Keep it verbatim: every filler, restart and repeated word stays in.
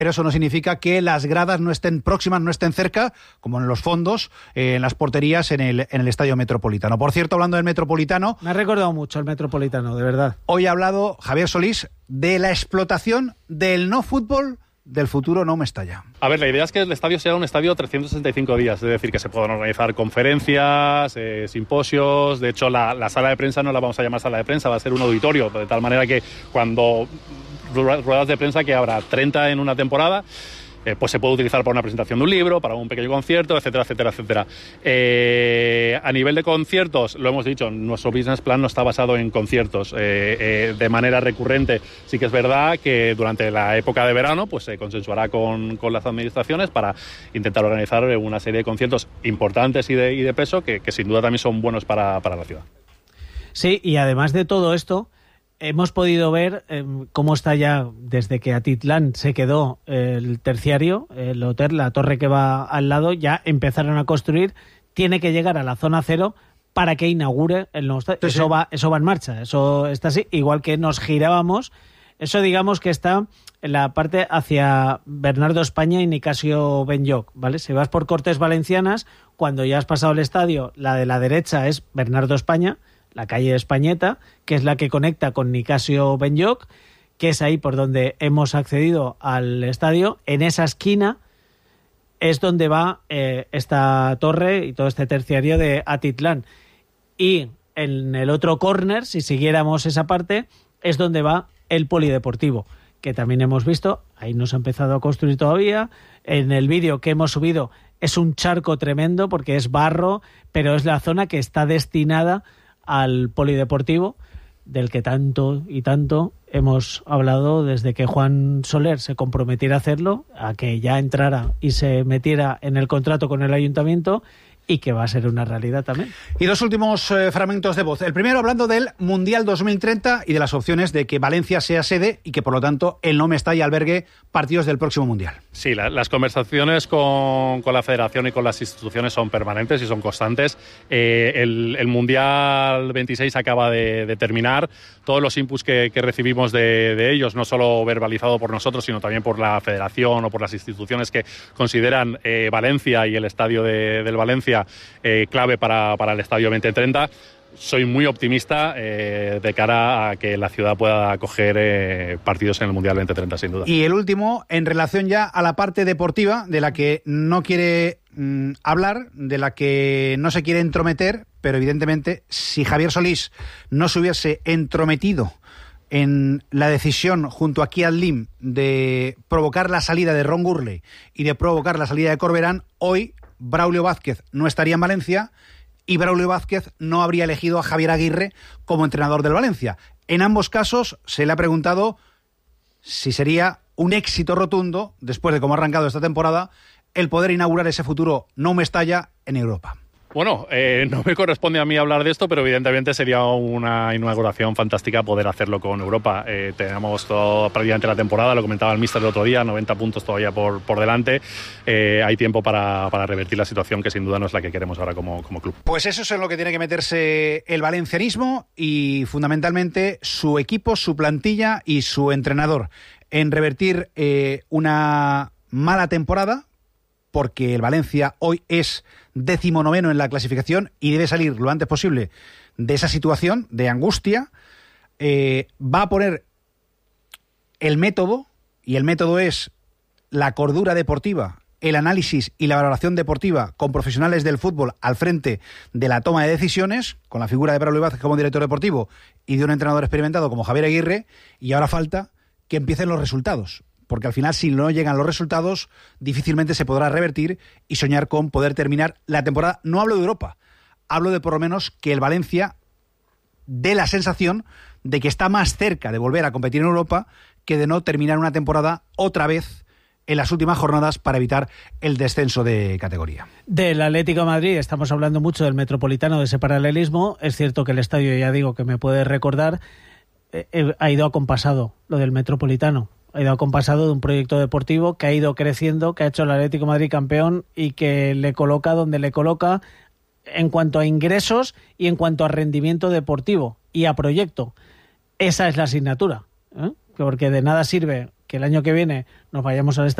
pero eso no significa que las gradas no estén próximas, no estén cerca, como en los fondos, eh, en las porterías, en el, en el Estadio Metropolitano. Por cierto, hablando del Metropolitano... Me ha recordado mucho el Metropolitano, de verdad. Hoy ha hablado Javier Solís de la explotación del no fútbol del futuro No Mestalla. A ver, la idea es que el estadio sea un estadio trescientos sesenta y cinco días, es decir, que se puedan organizar conferencias, eh, simposios. De hecho, la, la sala de prensa no la vamos a llamar sala de prensa, va a ser un auditorio, de tal manera que cuando ruedas de prensa, que habrá treinta en una temporada, Eh, pues se puede utilizar para una presentación de un libro, para un pequeño concierto, etcétera, etcétera, etcétera. Eh, a nivel de conciertos, lo hemos dicho, nuestro business plan no está basado en conciertos eh, eh, de manera recurrente. Sí que es verdad que durante la época de verano pues se consensuará con, con las administraciones para intentar organizar una serie de conciertos importantes y de, y de peso que, que sin duda también son buenos para, para la ciudad. Sí, y además de todo esto, hemos podido ver eh, cómo está ya, desde que Atitlán se quedó eh, el terciario, el hotel, la torre que va al lado, ya empezaron a construir, tiene que llegar a la zona cero para que inaugure el nuevo estadio. Eso va, eso va en marcha, eso está así, igual que nos girábamos, eso digamos que está en la parte hacia Bernardo España y Nicasio Benlloch, ¿vale? Si vas por Cortes Valencianas, cuando ya has pasado el estadio, la de la derecha es Bernardo España, la calle Españeta, que es la que conecta con Nicasio Benlloch, que es ahí por donde hemos accedido al estadio. En esa esquina es donde va eh, esta torre y todo este terciario de Atitlán. Y en el otro córner, si siguiéramos esa parte, es donde va el polideportivo, que también hemos visto. Ahí no se ha empezado a construir todavía. En el vídeo que hemos subido es un charco tremendo porque es barro, pero es la zona que está destinada al polideportivo, del que tanto y tanto hemos hablado desde que Juan Soler se comprometiera a hacerlo, a que ya entrara y se metiera en el contrato con el ayuntamiento, y que va a ser una realidad también. Y dos últimos eh, fragmentos de voz. El primero hablando del Mundial dos mil treinta y de las opciones de que Valencia sea sede y que por lo tanto el No Mestalla albergue partidos del próximo Mundial. Sí, la, las conversaciones con, con la Federación y con las instituciones son permanentes y son constantes. Eh, el, el Mundial veintiséis acaba de, de terminar. Todos los inputs que, que recibimos de, de ellos, no solo verbalizado por nosotros, sino también por la Federación o por las instituciones que consideran eh, Valencia y el estadio de, del Valencia eh, clave para, para el estadio veinte treinta. Soy muy optimista eh, de cara a que la ciudad pueda acoger eh, partidos en el Mundial veinte treinta, sin duda. Y el último, en relación ya a la parte deportiva, de la que no quiere mmm, hablar, de la que no se quiere entrometer, pero evidentemente, si Javier Solís no se hubiese entrometido en la decisión junto a Kiat Lim de provocar la salida de Ron Gurley y de provocar la salida de Corberán, hoy Braulio Vázquez no estaría en Valencia y Braulio Vázquez no habría elegido a Javier Aguirre como entrenador del Valencia. En ambos casos se le ha preguntado si sería un éxito rotundo, después de cómo ha arrancado esta temporada, el poder inaugurar ese futuro No Mestalla en Europa. Bueno, eh, no me corresponde a mí hablar de esto, pero evidentemente sería una inauguración fantástica poder hacerlo con Europa. Eh, tenemos todo, prácticamente la temporada, lo comentaba el míster el otro día, noventa puntos todavía por, por delante. Eh, hay tiempo para, para revertir la situación, que sin duda no es la que queremos ahora como, como club. Pues eso es en lo que tiene que meterse el valencianismo y fundamentalmente su equipo, su plantilla y su entrenador, en revertir eh, una mala temporada, porque el Valencia hoy es decimonoveno en la clasificación y debe salir lo antes posible de esa situación de angustia. Eh, va a poner el método, y el método es la cordura deportiva, el análisis y la valoración deportiva con profesionales del fútbol al frente de la toma de decisiones, con la figura de Braulio Vázquez como director deportivo y de un entrenador experimentado como Javier Aguirre, y ahora falta que empiecen los resultados. Porque al final, si no llegan los resultados, difícilmente se podrá revertir y soñar con poder terminar la temporada. No hablo de Europa, hablo de por lo menos que el Valencia dé la sensación de que está más cerca de volver a competir en Europa que de no terminar una temporada otra vez en las últimas jornadas para evitar el descenso de categoría. Del Atlético de Madrid estamos hablando mucho del Metropolitano, de ese paralelismo. Es cierto que el estadio, ya digo, que me puede recordar, eh, ha ido acompasado lo del Metropolitano. Ha ido acompasado de un proyecto deportivo que ha ido creciendo, que ha hecho el Atlético de Madrid campeón y que le coloca donde le coloca en cuanto a ingresos y en cuanto a rendimiento deportivo y a proyecto. Esa es la asignatura, ¿eh? Porque de nada sirve que el año que viene nos vayamos al estadio